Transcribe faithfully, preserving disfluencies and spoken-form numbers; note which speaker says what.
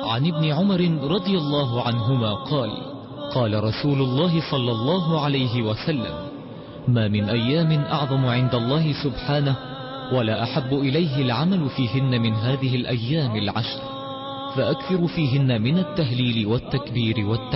Speaker 1: عن ابن عمر رضي الله عنهما قال قال رسول الله صلى الله عليه وسلم ما من أيام أعظم عند الله سبحانه ولا أحب إليه العمل فيهن من هذه الأيام العشر، فأكثر فيهن من التهليل والتكبير والتحميد.